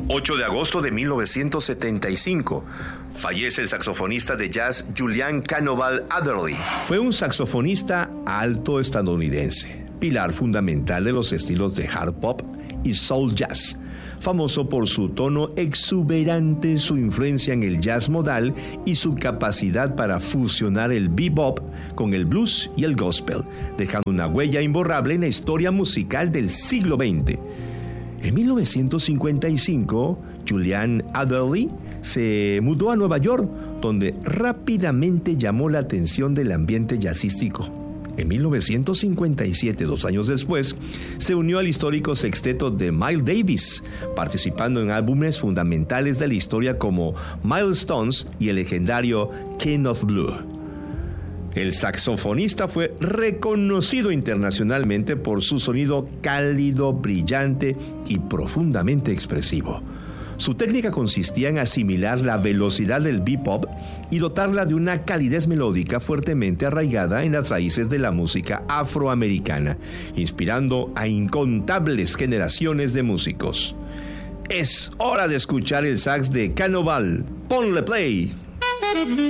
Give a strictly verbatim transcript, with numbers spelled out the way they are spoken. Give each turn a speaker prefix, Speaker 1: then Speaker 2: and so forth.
Speaker 1: ocho de agosto de mil novecientos setenta y cinco. Fallece el saxofonista de jazz Julian Canoval Adderley. Fue un saxofonista alto estadounidense, pilar fundamental de los estilos de hard pop y soul jazz. Famoso por su tono exuberante, su influencia en el jazz modal y su capacidad para fusionar el bebop con el blues y el gospel, dejando una huella imborrable en la historia musical del siglo veinte. En mil novecientos cincuenta y cinco, Julian Adderley se mudó a Nueva York, donde rápidamente llamó la atención del ambiente jazzístico. En mil novecientos cincuenta y siete, dos años después, se unió al histórico sexteto de Miles Davis, participando en álbumes fundamentales de la historia como Milestones y el legendario King of Blue. El saxofonista fue reconocido internacionalmente por su sonido cálido, brillante y profundamente expresivo. Su técnica consistía en asimilar la velocidad del bebop y dotarla de una calidez melódica fuertemente arraigada en las raíces de la música afroamericana, inspirando a incontables generaciones de músicos. Es hora de escuchar el sax de Canoval. ¡Ponle play!